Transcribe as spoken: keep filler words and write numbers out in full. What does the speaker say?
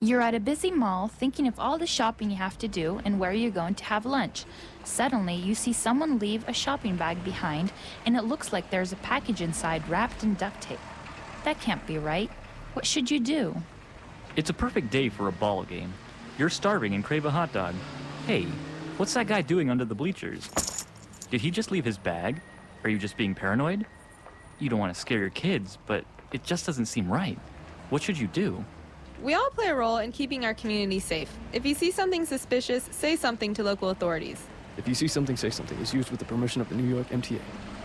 You're at a busy mall thinking of all the shopping you have to do and where you're going to have lunch. Suddenly, you see someone leave a shopping bag behind, and it looks like there's a package inside wrapped in duct tape. That can't be right. What should you do? It's a perfect day for a ball game. You're starving and crave a hot dog. Hey, what's that guy doing under the bleachers? Did he just leave his bag? Are you just being paranoid? You don't want to scare your kids, but it just doesn't seem right. What should you do? We all play a role in keeping our community safe. If you see something suspicious, say something to local authorities. If you see something, say something is used with the permission of the New York M T A.